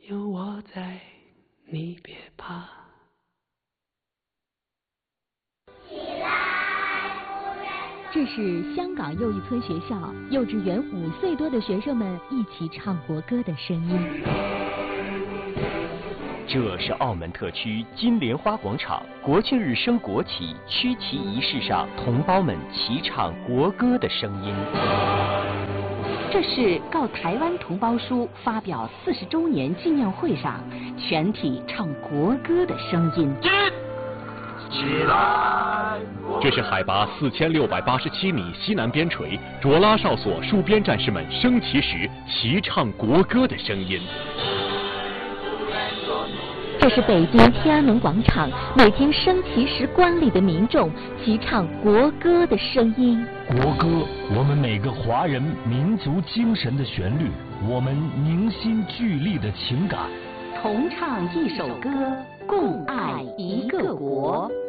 有我在，你别怕。 这是香港又一村学校幼稚园5岁多的学生们一起唱国歌的声音。 这是澳门特区金莲花广场国庆日升国旗区旗仪式上同胞们齐唱国歌的声音。 这是告台湾同胞书发表40周年纪念会上全体唱国歌的声音。 起来！这是海拔4687米西南边陲卓拉哨所戍边战士们升旗时齐唱国歌的声音。 这是北京天安门广场每天升旗时观礼的民众齐唱国歌的声音。 国歌，我们每个华人民族精神的旋律，我们凝心聚力的情感。 同唱一首歌，共爱一个国。